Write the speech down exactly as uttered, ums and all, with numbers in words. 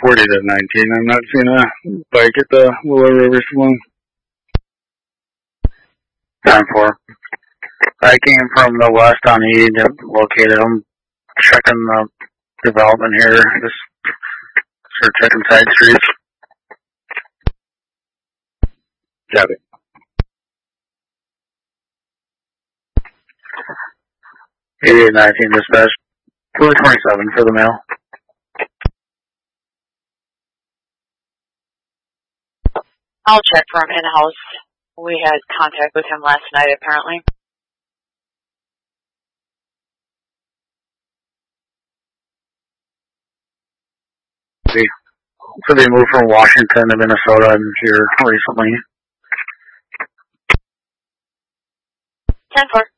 forty to nineteen. I'm not seeing a bike at the Willow River Saloon. ten four. I came from the west on E, located. I'm checking the development here. Just start checking side streets. Copy. eighty-eight nineteen dispatch. four twenty-seven for the mail. I'll check for him in-house. We had contact with him last night, apparently. See, so they moved from Washington to Minnesota and here recently. ten four.